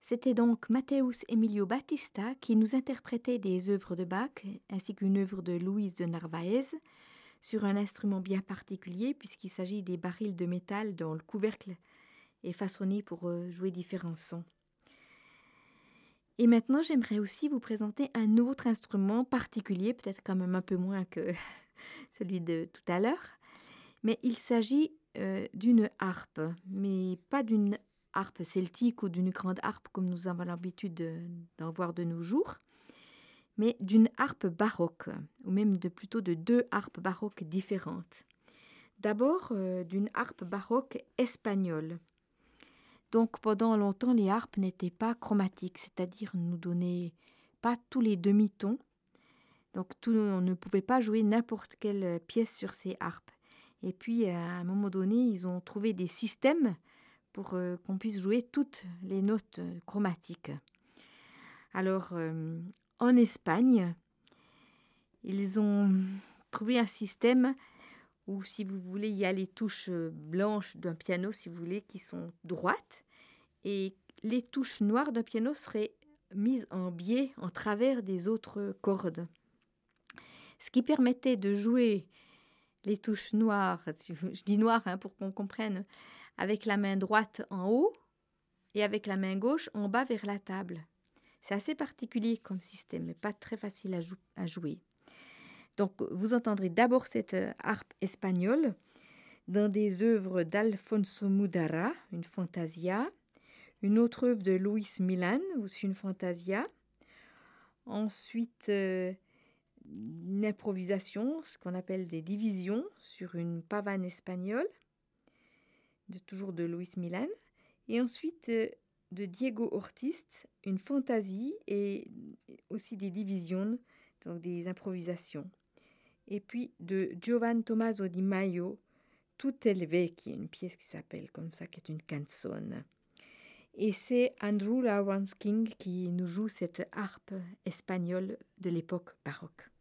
C'était donc Matthäus Emilio Battista qui nous interprétait des œuvres de Bach ainsi qu'une œuvre de Louise de Narvaez sur un instrument bien particulier puisqu'il s'agit des barils de métal dont le couvercle est façonné pour jouer différents sons. Et maintenant, j'aimerais aussi vous présenter un autre instrument particulier, peut-être quand même un peu moins que celui de tout à l'heure, mais il s'agit d'une harpe, mais pas d'une harpe celtique ou d'une grande harpe comme nous avons l'habitude d'en voir de nos jours, mais d'une harpe baroque, ou même plutôt de deux harpes baroques différentes. D'abord, d'une harpe baroque espagnole. Donc pendant longtemps, les harpes n'étaient pas chromatiques, c'est-à-dire ne nous donnaient pas tous les demi-tons. Donc on ne pouvait pas jouer n'importe quelle pièce sur ces harpes. Et puis à un moment donné, ils ont trouvé des systèmes pour qu'on puisse jouer toutes les notes chromatiques. Alors en Espagne, ils ont trouvé un système où, si vous voulez, il y a les touches blanches d'un piano, si vous voulez, qui sont droites. Et les touches noires d'un piano seraient mises en biais, en travers des autres cordes. Ce qui permettait de jouer les touches noires, je dis noires pour qu'on comprenne, avec la main droite en haut et avec la main gauche en bas vers la table. C'est assez particulier comme système, mais pas très facile à jouer. Donc vous entendrez d'abord cette harpe espagnole dans des œuvres d'Alfonso Mudarra, une fantasia, une autre œuvre de Luis Milan, aussi une fantasia. Ensuite, une improvisation, ce qu'on appelle des divisions, sur une pavane espagnole, toujours de Luis Milan. Et ensuite, de Diego Ortiz, une fantasie et aussi des divisions, donc des improvisations. Et puis de Giovan Tommaso di Maio, Tutte qui est une pièce qui s'appelle comme ça, qui est une canzone. Et c'est Andrew Lawrence King qui nous joue cette harpe espagnole de l'époque baroque.